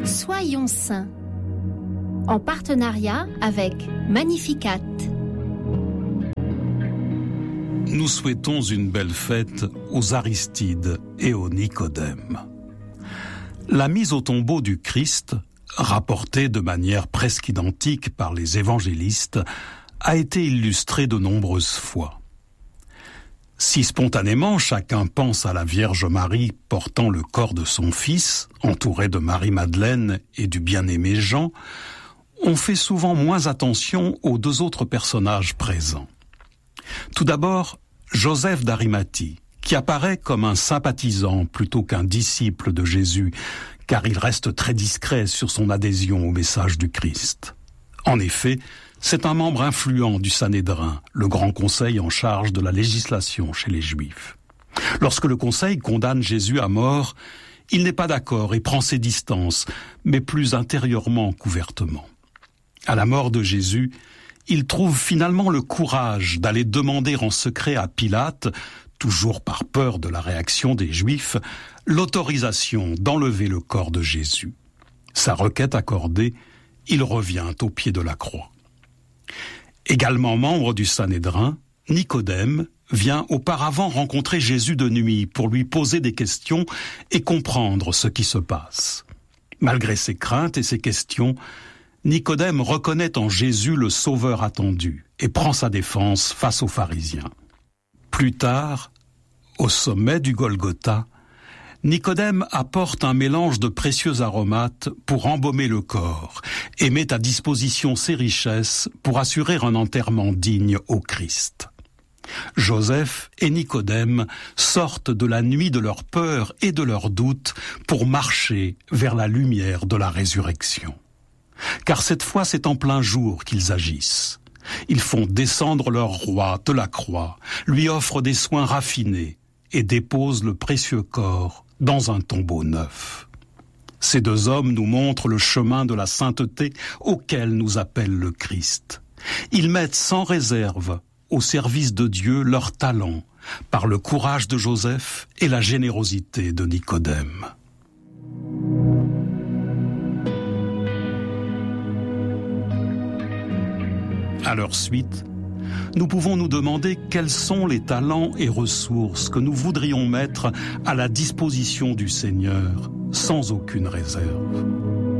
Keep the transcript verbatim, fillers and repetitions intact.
Soyons saints, en partenariat avec Magnificat. Nous souhaitons une belle fête aux Aristides et aux Nicodème. La mise au tombeau du Christ, rapportée de manière presque identique par les évangélistes, a été illustrée de nombreuses fois. Si spontanément chacun pense à la Vierge Marie portant le corps de son fils, entourée de Marie-Madeleine et du bien-aimé Jean, on fait souvent moins attention aux deux autres personnages présents. Tout d'abord, Joseph d'Arimathie, qui apparaît comme un sympathisant plutôt qu'un disciple de Jésus, car il reste très discret sur son adhésion au message du Christ. En effet, c'est un membre influent du Sanhédrin, le grand conseil en charge de la législation chez les Juifs. Lorsque le conseil condamne Jésus à mort, il n'est pas d'accord et prend ses distances, mais plus intérieurement qu'ouvertement. À la mort de Jésus, il trouve finalement le courage d'aller demander en secret à Pilate, toujours par peur de la réaction des Juifs, l'autorisation d'enlever le corps de Jésus. Sa requête accordée, il revient au pied de la croix. Également membre du Sanhédrin, Nicodème vient auparavant rencontrer Jésus de nuit pour lui poser des questions et comprendre ce qui se passe. Malgré ses craintes et ses questions, Nicodème reconnaît en Jésus le sauveur attendu et prend sa défense face aux pharisiens. Plus tard, au sommet du Golgotha, Nicodème apporte un mélange de précieux aromates pour embaumer le corps et met à disposition ses richesses pour assurer un enterrement digne au Christ. Joseph et Nicodème sortent de la nuit de leur peur et de leurs doutes pour marcher vers la lumière de la résurrection. Car cette fois, c'est en plein jour qu'ils agissent. Ils font descendre leur roi de la croix, lui offrent des soins raffinés et déposent le précieux corps dans un tombeau neuf. Ces deux hommes nous montrent le chemin de la sainteté auquel nous appelle le Christ. Ils mettent sans réserve au service de Dieu leur talent par le courage de Joseph et la générosité de Nicodème. À leur suite, nous pouvons nous demander quels sont les talents et ressources que nous voudrions mettre à la disposition du Seigneur sans aucune réserve.